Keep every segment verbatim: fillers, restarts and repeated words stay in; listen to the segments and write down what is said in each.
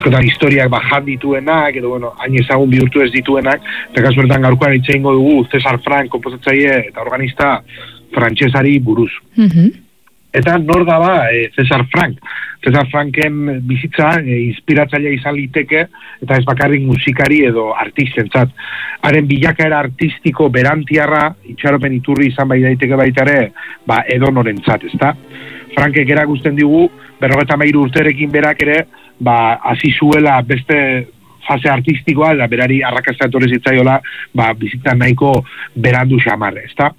askotan historiak bajan dituenak, edo, bueno, hain ezagun bihurtu ez dituenak, eta kasu horretan gaurkoan hitz egingo dugu César Franck, konposatzaile eta organista frantsesari buruz. Mhm. Eta nor da ba e, César Franck. César Francken bizitza e, inspiratzailea izan liteke, eta ez bakarrik musikari edo artistentzat. Haren bilakaera artistiko berantiarra, itxaropen iturri izan bai daiteke baita ere, ba, edonorentzat, ezta? Frankek erakusten digu, berrogeita hamairu urterekin berak ere, ba, hasi zuela beste fase artistikoa, da berari arrakasta etorri zitzaiola, ba, bizitza nahiko berandu xamarre, ezta?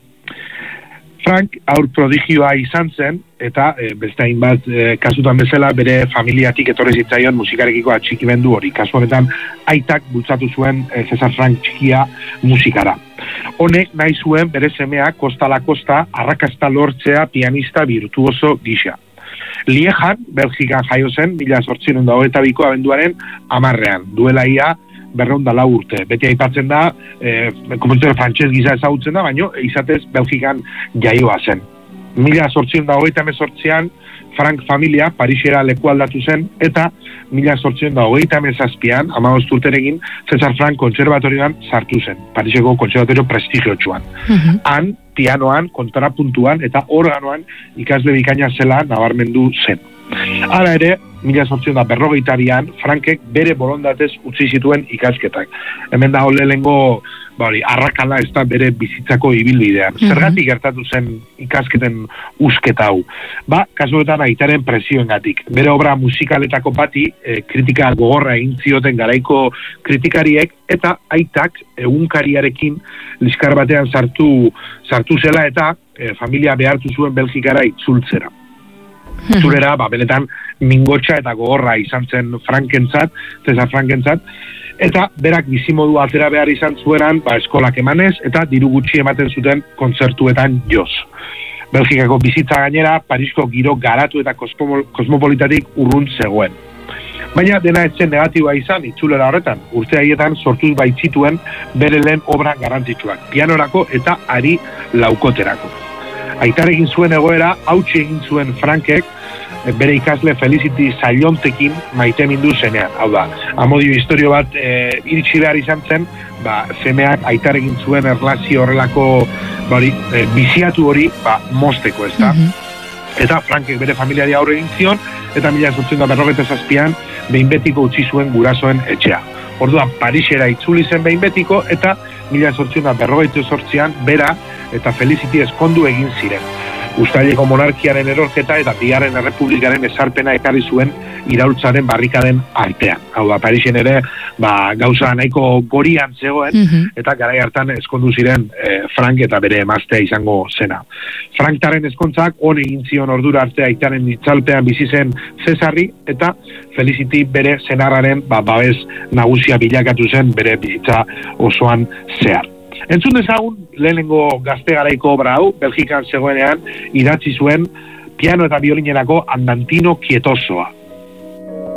Frank aur prodigioa izan zen, eta e, beste hainbat e, kasutan bezala bere familiatik etorri zitzaion musikarekiko atxikimendu hori. Kasu honetan aitak bultzatu zuen e, César Franck txikia musikara. Honek nahi zuen bere semea kosta la kosta arrakasta lortzea pianista virtuoso gisa. Liejan, Belgikan jaio zen, mila zortziehun eta hogeita biko abenduaren hamarrean, duela ia berrehun eta lau urte. Beti aipatzen da, eh, kompositore frantses gisa ezagutzen da, baina izatez Belgikan jaioa zen. Mila zortziehun eta hogeita hemezortzian Franck familia Parisera leku aldatu zen, eta mila zortziehun eta hogeita hemezazpian, hamabost urterekin, César Franck kontserbatorioan sartu zen, Pariseko kontserbatorio prestigiotsuan. Mhm. Han, pianoan, kontrapuntuan eta organoan ikasle bikaina zela nabarmendu zen. Hala ere, mila zortziehun eta berrogeita bian, Frankek bere borondatez utzi zituen ikasketak. Hemen dago lehenengo, ba hori, arrakala ez da bere bizitzako ibilbidean. Mm-hmm. Zergatik gertatu zen ikasketen usketa hau? Ba, kasuetan aitaren presioengatik. Bere obra musikaletako bati, e, kritika gogorra egin zioten garaiko kritikariek, eta aitak egunkariarekin liskar batean sartu, sartu zela eta e, familia behartu zuen Belgikara itzultzera. Zurera, ba, benetan mingotxa eta gogorra izan zen Frankentzat, César Frankentzat, eta berak bizimodu atera behar izan zueran, ba, eskolak emanez, eta diru gutxi ematen zuten kontzertuetan joz. Belgikako bizitza gainera, Parisko giro garatu eta kosmopolitatik urrun zegoen. Baina dena ez zen negatiboa izan itzulera horretan, urte haietan sortuz baitzituen bere lehen obra garrantzitsuak, pianorako eta ari laukoterako. Aitarekin zuen egoera, hautsi egin zuen Frankek, bere ikasle Felicity Sailontekin maite mindu zenean. Hau da, amodio historio bat e, iritsi behar izan zen, ba, semeak aitarekin zuen erlazio horrelako ba, hori, e, biziatu hori ba, mosteko, ez da? Mm-hmm. Eta Frankek bere familiari aurre egin zion, eta mila zortziehun eta berrogeita zazpian behin betiko utzi zuen gurasoen etxea. Orduan, Parisera itzuli zen behin betiko, eta mila zortziehun eta berrogeita zortzian bera eta Felicity eskondu egin ziren. Uztaileko monarkiaren erorketa eta bigarren errepublikaren ezarpena ekarri zuen iraultzaren barrikaden artean. Hau da, Parisen ere ba, gauza nahiko gorian zegoen, mm-hmm. eta garai hartan eskondu ziren eh, Frank eta bere emaztea izango zena. Franktaren eskontzak on egin zion ordura arte aitaren itzalpean bizi zen Cesarri, eta Felicity bere senarraren ba, babes nagusia bilakatu zen bere bizitza osoan zehar. Entzun dezagun, lehenengo gazte garaiko obra hau, Belgikan zegoenean, idatzi zuen piano eta biolinerako Andantino Quietosoa.